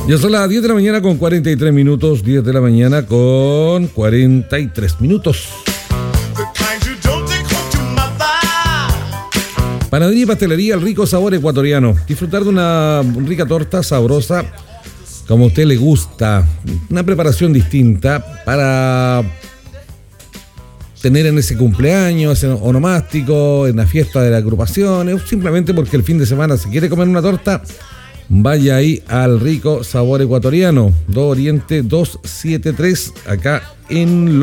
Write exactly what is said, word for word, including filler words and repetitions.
Ya son las diez de la mañana con cuarenta y tres minutos, diez de la mañana con cuarenta y tres minutos. Panadería y pastelería El Rico Sabor Ecuatoriano. Disfrutar de una rica torta sabrosa como a usted le gusta. Una preparación distinta para tener en ese cumpleaños, ese onomástico, en la fiesta de la agrupación, o simplemente porque el fin de semana se quiere comer una torta. Vaya ahí al Rico Sabor Ecuatoriano, dos Oriente doscientos setenta y tres, acá en